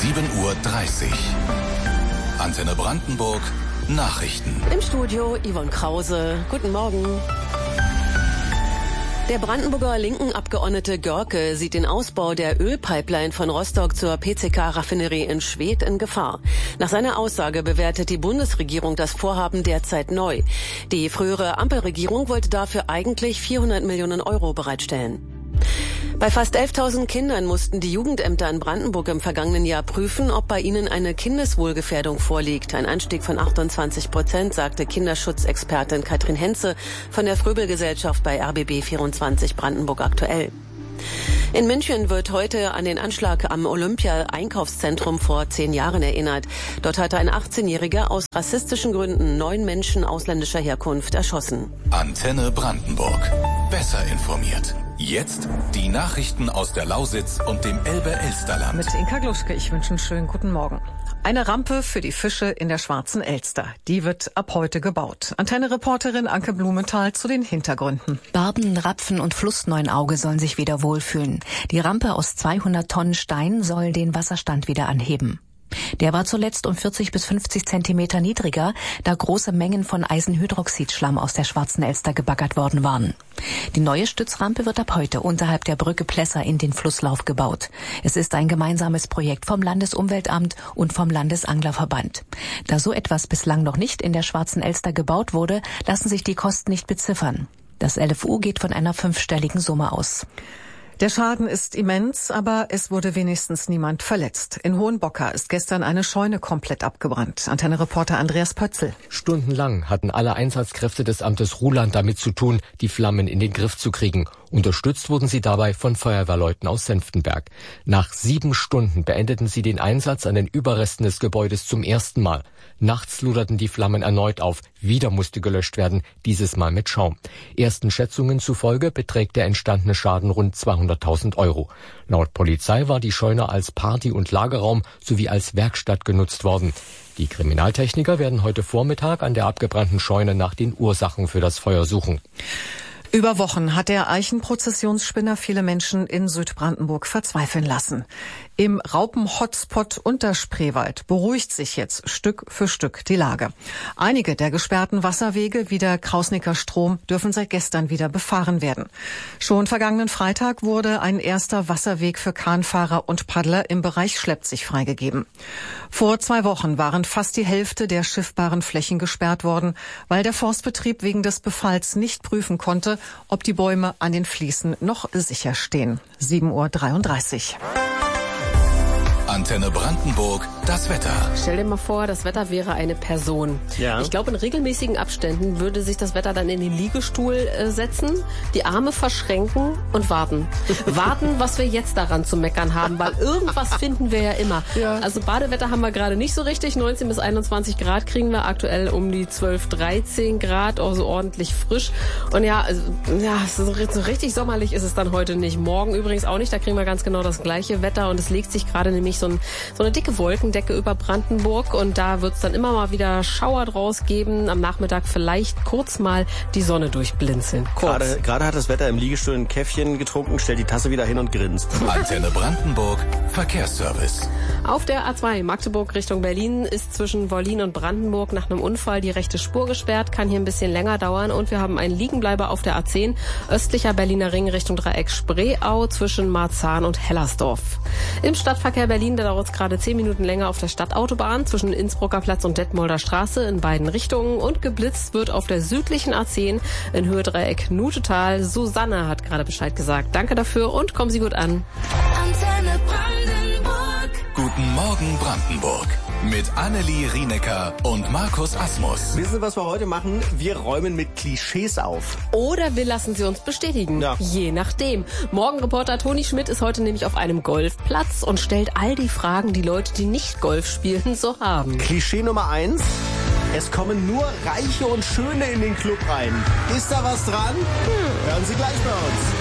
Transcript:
7:30 Uhr. Antenne Brandenburg, Nachrichten. Im Studio Yvonne Krause. Guten Morgen. Der Brandenburger Linken-Abgeordnete Görke sieht den Ausbau der Ölpipeline von Rostock zur PCK-Raffinerie in Schwedt in Gefahr. Nach seiner Aussage bewertet die Bundesregierung das Vorhaben derzeit neu. Die frühere Ampelregierung wollte dafür eigentlich 400 Millionen Euro bereitstellen. Bei fast 11.000 Kindern mussten die Jugendämter in Brandenburg im vergangenen Jahr prüfen, ob bei ihnen eine Kindeswohlgefährdung vorliegt. Ein Anstieg von 28%, sagte Kinderschutzexpertin Katrin Henze von der Fröbel-Gesellschaft bei RBB 24 Brandenburg aktuell. In München wird heute an den Anschlag am Olympia-Einkaufszentrum vor 10 Jahren erinnert. Dort hatte ein 18-Jähriger aus rassistischen Gründen 9 Menschen ausländischer Herkunft erschossen. Antenne Brandenburg. Besser informiert. Jetzt die Nachrichten aus der Lausitz und dem Elbe-Elsterland. Mit Inka Gluschke, ich wünsche einen schönen guten Morgen. Eine Rampe für die Fische in der Schwarzen Elster. Die wird ab heute gebaut. Antenne-Reporterin Anke Blumenthal zu den Hintergründen. Barben, Rapfen und Flussneunauge sollen sich wieder wohlfühlen. Die Rampe aus 200 Tonnen Stein soll den Wasserstand wieder anheben. Der war zuletzt um 40 bis 50 Zentimeter niedriger, da große Mengen von Eisenhydroxidschlamm aus der Schwarzen Elster gebaggert worden waren. Die neue Stützrampe wird ab heute unterhalb der Brücke Plesser in den Flusslauf gebaut. Es ist ein gemeinsames Projekt vom Landesumweltamt und vom Landesanglerverband. Da so etwas bislang noch nicht in der Schwarzen Elster gebaut wurde, lassen sich die Kosten nicht beziffern. Das LFU geht von einer 5-stelligen Summe aus. Der Schaden ist immens, aber es wurde wenigstens niemand verletzt. In Hohenbocker ist gestern eine Scheune komplett abgebrannt. Antenne-Reporter Andreas Pötzl. Stundenlang hatten alle Einsatzkräfte des Amtes Ruhland damit zu tun, die Flammen in den Griff zu kriegen. Unterstützt wurden sie dabei von Feuerwehrleuten aus Senftenberg. Nach 7 Stunden beendeten sie den Einsatz an den Überresten des Gebäudes zum ersten Mal. Nachts luderten die Flammen erneut auf. Wieder musste gelöscht werden, dieses Mal mit Schaum. Ersten Schätzungen zufolge beträgt der entstandene Schaden rund 200.000 Euro. Laut Polizei war die Scheune als Party- und Lagerraum sowie als Werkstatt genutzt worden. Die Kriminaltechniker werden heute Vormittag an der abgebrannten Scheune nach den Ursachen für das Feuer suchen. Über Wochen hat der Eichenprozessionsspinner viele Menschen in Südbrandenburg verzweifeln lassen. Im Raupen-Hotspot Unterspreewald beruhigt sich jetzt Stück für Stück die Lage. Einige der gesperrten Wasserwege wie der Krausnicker Strom dürfen seit gestern wieder befahren werden. Schon vergangenen Freitag wurde ein erster Wasserweg für Kahnfahrer und Paddler im Bereich Schleppzig freigegeben. Vor 2 Wochen waren fast die Hälfte der schiffbaren Flächen gesperrt worden, weil der Forstbetrieb wegen des Befalls nicht prüfen konnte, ob die Bäume an den Fließen noch sicher stehen. 7:33 Uhr. Antenne Brandenburg, das Wetter. Stell dir mal vor, das Wetter wäre eine Person. Ja. Ich glaube, in regelmäßigen Abständen würde sich das Wetter dann in den Liegestuhl setzen, die Arme verschränken und warten. Warten, was wir jetzt daran zu meckern haben, weil irgendwas finden wir ja immer. Ja. Also Badewetter haben wir gerade nicht so richtig. 19 bis 21 Grad kriegen wir aktuell um die 12, 13 Grad, also ordentlich frisch. Und so richtig sommerlich ist es dann heute nicht. Morgen übrigens auch nicht, da kriegen wir ganz genau das gleiche Wetter und es legt sich gerade nämlich so eine dicke Wolkendecke über Brandenburg und da wird es dann immer mal wieder Schauer draus geben. Am Nachmittag vielleicht kurz mal die Sonne durchblinzeln. Gerade hat das Wetter im Liegestuhl ein Käffchen getrunken, stellt die Tasse wieder hin und grinst. Antenne Brandenburg, Verkehrsservice. Auf der A2 Magdeburg Richtung Berlin ist zwischen Wollin und Brandenburg nach einem Unfall die rechte Spur gesperrt, kann hier ein bisschen länger dauern und wir haben einen Liegenbleiber auf der A10 östlicher Berliner Ring Richtung Dreieck Spreeau zwischen Marzahn und Hellersdorf. Im Stadtverkehr Berlin, da dauert es gerade 10 Minuten länger auf der Stadtautobahn zwischen Innsbrucker Platz und Detmolder Straße in beiden Richtungen und geblitzt wird auf der südlichen A10 in Höhe Dreieck Nutetal. Susanne hat gerade Bescheid gesagt. Danke dafür und kommen Sie gut an. Antenne Brandenburg. Guten Morgen Brandenburg. Mit Annelie Rienecker und Markus Asmus. Wissen Sie, was wir heute machen? Wir räumen mit Klischees auf. Oder wir lassen sie uns bestätigen. Ja. Je nachdem. Morgenreporter Toni Schmidt ist heute nämlich auf einem Golfplatz und stellt all die Fragen, die Leute, die nicht Golf spielen, so haben. Klischee Nummer 1. Es kommen nur Reiche und Schöne in den Club rein. Ist da was dran? Hören Sie gleich bei uns.